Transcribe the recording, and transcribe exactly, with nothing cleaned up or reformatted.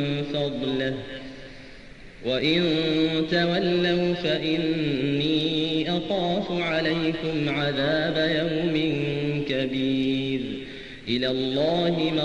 فضله وإن تولوا فإني أخاف عليكم عذاب يوم كبير. إلى الله